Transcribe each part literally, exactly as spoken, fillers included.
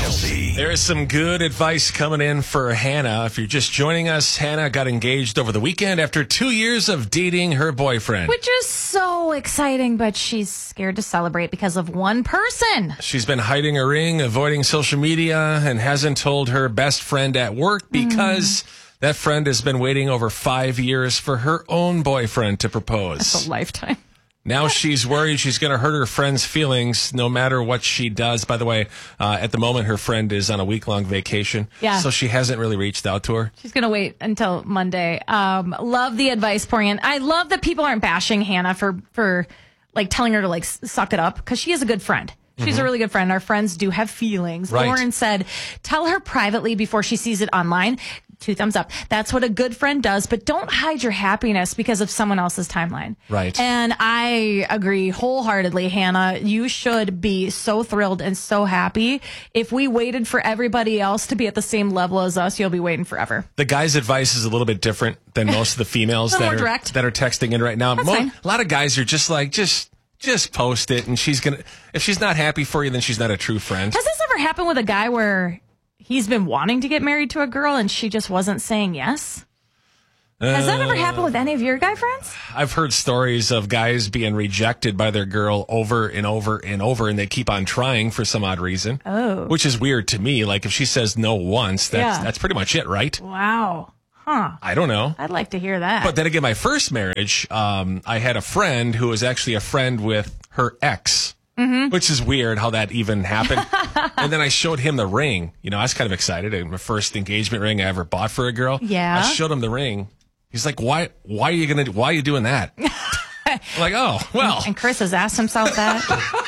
Chelsea. There is some good advice coming in for Hannah. If you're just joining us, Hannah got engaged over the weekend after two years of dating her boyfriend. Which is so exciting, but she's scared to celebrate because of one person. She's been hiding her ring, avoiding social media, and hasn't told her best friend at work because mm. that friend has been waiting over five years for her own boyfriend to propose. That's a lifetime. Now she's worried she's going to hurt her friend's feelings no matter what she does. By the way, uh, at the moment, her friend is on a week-long vacation. Yeah. So she hasn't really reached out to her. She's going to wait until Monday. Um, love the advice pouring in. I love that people aren't bashing Hannah for, for like, telling her to, like, suck it up, because she is a good friend. She's mm-hmm. a really good friend. Our friends do have feelings. Right. Lauren said, tell her privately before she sees it online. Two thumbs up. That's what a good friend does, but don't hide your happiness because of someone else's timeline. Right. And I agree wholeheartedly, Hannah. You should be so thrilled and so happy. If we waited for everybody else to be at the same level as us, you'll be waiting forever. The guy's advice is a little bit different than most of the females that more are direct. that are texting in right now. That's Mo- fine. A lot of guys are just like, just just post it, and she's gonna. If she's not happy for you, then she's not a true friend. Has this ever happened with a guy where he's been wanting to get married to a girl and she just wasn't saying yes? Has that ever happened with any of your guy friends? I've heard stories of guys being rejected by their girl over and over and over, and they keep on trying for some odd reason. Oh. Which is weird to me. Like, if she says no once, that's, Yeah. that's pretty much it, right? Wow. Huh. I don't know. I'd like to hear that. But then again, my first marriage, um, I had a friend who was actually a friend with her ex. Mm-hmm. Which is weird how that even happened. And then I showed him the ring. You know, I was kind of excited. My first engagement ring I ever bought for a girl. Yeah. I showed him the ring. He's like, "Why? Why are you gonna? Why are you doing that?" I'm like, oh, well. And Chris has asked himself that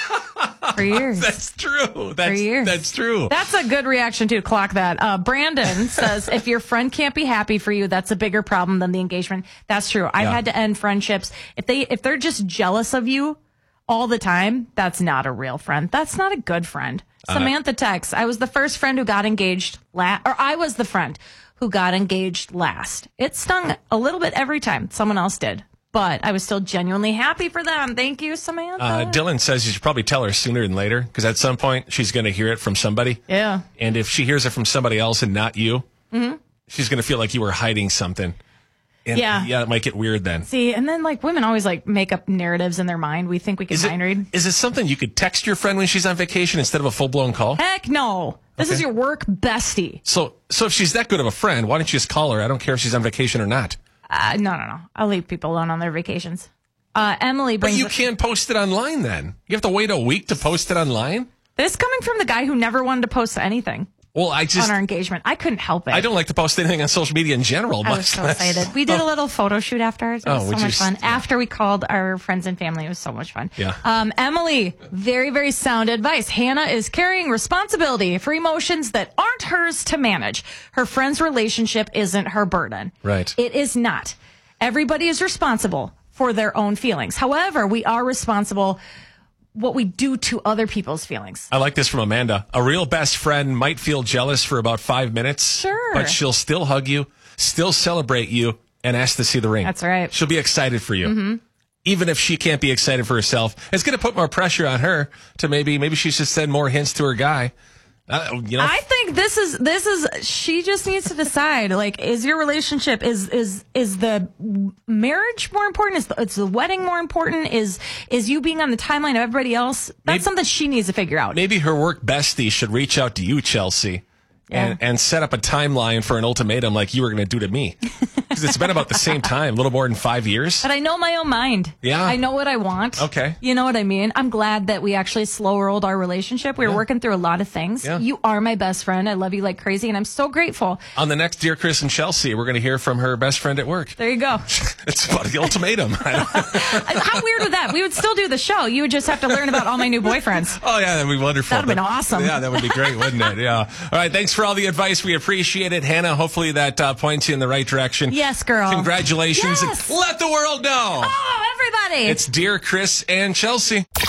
for years. That's true. That's, for years. That's true. That's a good reaction to clock that. Uh, Brandon says, if your friend can't be happy for you, that's a bigger problem than the engagement. That's true. I've Yeah. had to end friendships. If they, if they're just jealous of you all the time, that's not a real friend. That's not a good friend. Uh, Samantha texts, I was the first friend who got engaged last, or I was the friend who got engaged last. It stung a little bit every time someone else did, but I was still genuinely happy for them. Thank you, Samantha. Uh, Dylan says you should probably tell her sooner than later, because at some point she's going to hear it from somebody. Yeah. And if she hears it from somebody else and not you, mm-hmm. she's going to feel like you were hiding something. And yeah. Yeah, it might get weird then. See, and then like women always like make up narratives in their mind. We think we can Is mind it, read. is it something you could text your friend when she's on vacation instead of a full-blown call? Heck no. This Okay. is your work bestie. So, so if she's that good of a friend, why don't you just call her? I don't care if she's on vacation or not. Uh, no, no, no. I'll leave people alone on their vacations. Uh, Emily But brings you can't post it online then. You have to wait a week to post it online? this coming from the guy who never wanted to post anything Well, I just on our engagement. I couldn't help it. I don't like to post anything on social media in general. I was much so less- excited. We did a little photo shoot afterwards. It Oh, was so would much you- fun. After we called our friends and family, it was so much fun. Yeah. Um, Emily, very, very sound advice. Hannah is carrying responsibility for emotions that aren't hers to manage. Her friend's relationship isn't her burden. Right. It is not. Everybody is responsible for their own feelings. However, we are responsible what we do to other people's feelings. I like this from Amanda. A real best friend might feel jealous for about five minutes. Sure. But she'll still hug you, still celebrate you, and ask to see the ring. That's right. She'll be excited for you. Mm-hmm. Even if she can't be excited for herself. It's going to put more pressure on her to maybe, maybe she should send more hints to her guy. Uh, you know, I think this is this is she just needs to decide, like, is your relationship, is is is the marriage more important, is the, is the wedding more important, is is you being on the timeline of everybody else? That's Maybe- something she needs to figure out. maybe her work bestie should reach out to you, Chelsea, and, Yeah. and set up a timeline for an ultimatum like you were going to do to me. Because it's been about the same time, a little more than five years. But I know my own mind. Yeah. I know what I want. Okay. You know what I mean? I'm glad that we actually slow rolled our relationship. We were Yeah. working through a lot of things. Yeah. You are my best friend. I love you like crazy, and I'm so grateful. On the next Dear Chris and Chelsea, we're going to hear from her best friend at work. There you go. It's about the ultimatum. I don't- How weird would that? We would still do the show. You would just have to learn about all my new boyfriends. Oh, yeah, that'd be wonderful. That'd have been awesome. Yeah, that would be great, wouldn't it? Yeah. All right, thanks for all the advice. We appreciate it. Hannah, hopefully that uh, points you in the right direction. Yes, girl. Congratulations. Yes. And let the world know. Oh, everybody. It's Dear Chris and Chelsea.